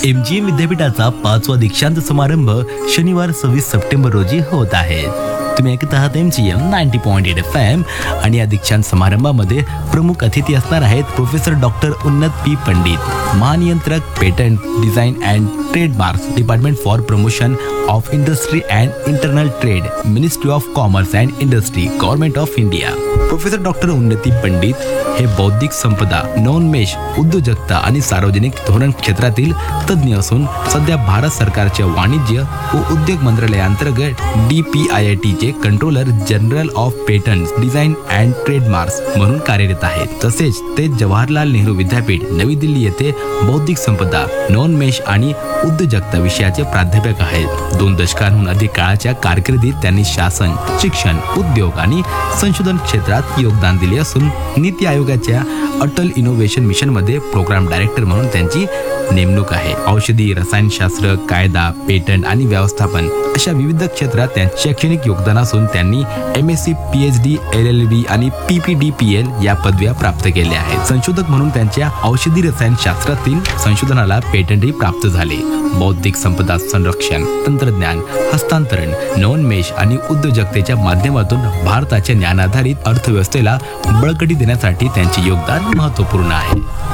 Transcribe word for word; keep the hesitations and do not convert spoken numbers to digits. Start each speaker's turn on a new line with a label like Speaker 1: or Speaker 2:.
Speaker 1: M G M विद्यापीठाचा पाचवा दीक्षांत समारंभ शनिवार सव्वीस सप्टेंबर रोजी होत आहे. तुम्ही ऐकत आहात M G M ninety point eight F M आणि या दीक्षांत समारंभामध्ये प्रमुख अतिथी असणार आहेत प्रोफेसर डॉक्टर उन्नत पी पंडित, महानियंत्रक patent design and trademarks, department for promotion of industry and internal trade, ministry of commerce and industry, government of India. Professor doctor उन्नती पंडित हे बौद्धिक संपदा, नवोन्मेष, उद्योजकता आणि सार्वजनिक धोरण क्षेत्रातील तज्ज्ञ असून सध्या भारत सरकारच्या वाणिज्य व उद्योग मंत्रालयाअंतर्गत D P I I T चे controller general of patents, design and trademarks म्हणून कार्यरत आहेत. तसेच ते जवाहरलाल नेहरू विद्यापीठ नवी दिल्ली येथे बौद्धिक संपदा, नवोन्मेष आणि उद्योजकता विषयाचे प्राध्यापक आहेत. दोन दशकांहून अधिक काळाच्या कारकिर्दीत त्यांनी शासन, शिक्षण, उद्योग आणि संशोधन क्षेत्रात योगदान दिले असून नीती आयोगाच्या अटल इनोव्हेशन मिशन मध्ये प्रोग्राम डायरेक्टर म्हणून त्यांची नेमणूक आहे. औषधी, रसायनशास्त्र, कायदा, पेटंट आणि व्यवस्थापन अशा विविध क्षेत्रात त्यांचे शैक्षणिक योगदान असून त्यांनी M S C, P H D, L L बी आणि P P D P L या पदव्या प्राप्त केल्या आहेत. संशोधक म्हणून त्यांच्या औषधी रसायनशास्त्रातील संशोधनाला पेटंटही प्राप्त झाले. बौद्धिक संपदा संरक्षण, तंत्रज्ञान हस्तांतरण, नवोन्मेष आणि उद्योजकतेच्या माध्यमातून भारताच्या ज्ञानाधारित अर्थव्यवस्थेला बळकटी देण्यासाठी त्यांचे योगदान महत्त्वपूर्ण आहे.